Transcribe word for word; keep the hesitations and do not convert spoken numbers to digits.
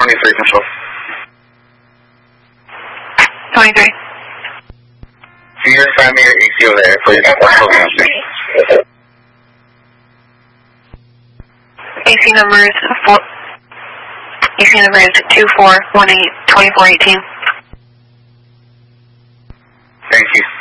twenty-three control. twenty-three. Can you find me your A C over there, please? A C number is four. A C number is two four one eight twenty four eighteen. Thank you.